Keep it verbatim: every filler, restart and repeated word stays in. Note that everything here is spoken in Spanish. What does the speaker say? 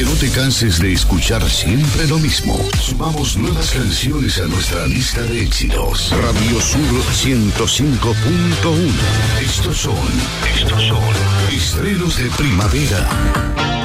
que no te canses de escuchar siempre lo mismo, sumamos nuevas canciones a nuestra lista de éxitos. Radio Sur ciento cinco punto uno. Estos son, estos son estrenos de primavera.